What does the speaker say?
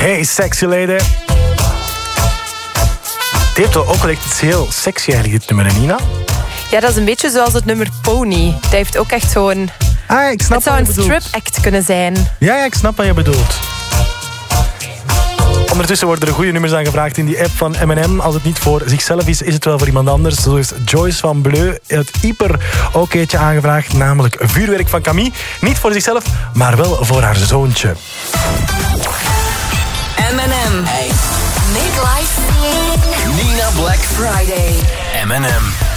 Hey, sexy lady. Het heeft wel ook wel echt iets heel sexy eigenlijk, dit nummer, Nina. Ja, dat is een beetje zoals het nummer Pony. Dat heeft ook echt zo'n... Ik snap het zou een strip-act kunnen zijn. Ja, ik snap wat je bedoelt. Ondertussen worden er goede nummers aangevraagd in die app van M&M. Als het niet voor zichzelf is, is het wel voor iemand anders. Zo heeft Joyce van Bleu het Ieper ook eentje aangevraagd. Namelijk Vuurwerk van Camille. Niet voor zichzelf, maar wel voor haar zoontje. M&M. Hey. Make life. Nina Black Friday. M&M.